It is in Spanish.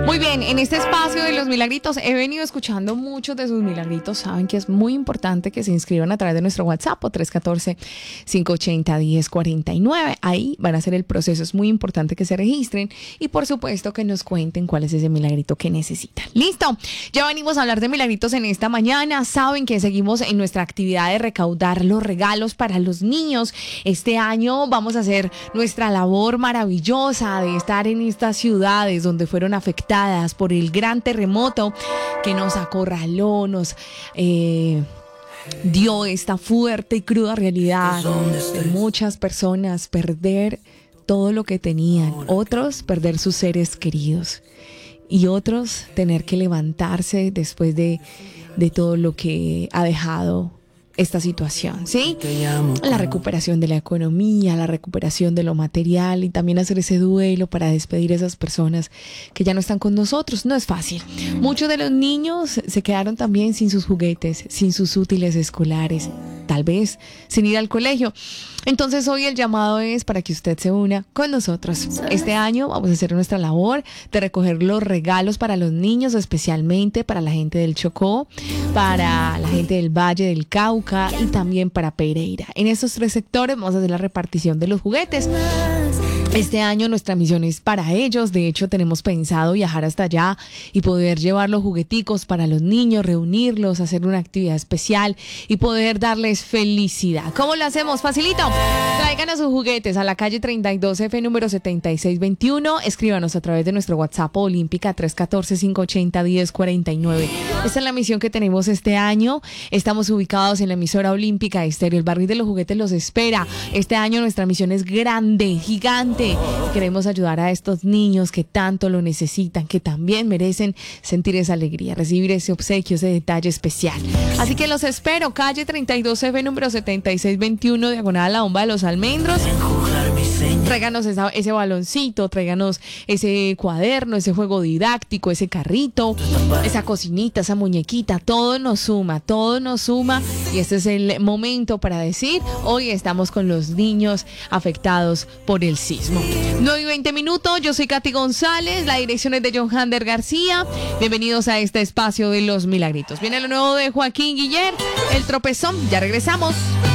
Muy bien, en este espacio de los milagritos he venido escuchando muchos de sus milagritos. Saben que es muy importante que se inscriban a través de nuestro WhatsApp o 314-580-1049. Ahí van a hacer el proceso. Es muy importante que se registren y por supuesto que nos cuenten cuál es ese milagrito que necesitan. Listo, ya venimos a hablar de milagritos en esta mañana. Saben que seguimos en nuestra actividad de recaudar los regalos para los niños. Este año vamos a hacer nuestra labor maravillosa de estar en estas ciudades donde fueron afectadas por el gran terremoto que nos acorraló, nos dio esta fuerte y cruda realidad de muchas personas perder todo lo que tenían, otros perder sus seres queridos y otros tener que levantarse después de todo lo que ha dejado esta situación, ¿sí? La recuperación de la economía, la recuperación de lo material y también hacer ese duelo para despedir a esas personas que ya no están con nosotros. No es fácil. Muchos de los niños se quedaron también sin sus juguetes, sin sus útiles escolares, tal vez sin ir al colegio. Entonces hoy el llamado es para que usted se una con nosotros. Este año vamos a hacer nuestra labor de recoger los regalos para los niños, especialmente para la gente del Chocó, para la gente del Valle del Cauca y también para Pereira. En estos tres sectores vamos a hacer la repartición de los juguetes. Este año nuestra misión es para ellos. De hecho, tenemos pensado viajar hasta allá y poder llevar los jugueticos para los niños, reunirlos, hacer una actividad especial y poder darles felicidad. ¿Cómo lo hacemos? Facilito. Tráiganos sus juguetes a la calle 32F, número 7621. Escríbanos a través de nuestro WhatsApp Olímpica 314-580-1049. Esta es la misión que tenemos este año. Estamos ubicados en la emisora Olímpica Estéreo. El barril de los juguetes los espera. Este año nuestra misión es grande, gigante. Queremos ayudar a estos niños que tanto lo necesitan, que también merecen sentir esa alegría, recibir ese obsequio, ese detalle especial. Así que los espero, calle 32F, número 7621, diagonal a la bomba de los almendros. Tráiganos ese baloncito, tráiganos ese cuaderno, ese juego didáctico, ese carrito, esa cocinita, esa muñequita. Todo nos suma y este es el momento para decir, hoy estamos con los niños afectados por el sismo. 9:20, yo soy Katy González, la dirección es de John Hander García. Bienvenidos a este espacio de los milagritos. Viene lo nuevo de Joaquín Guiller, El Tropezón, ya regresamos.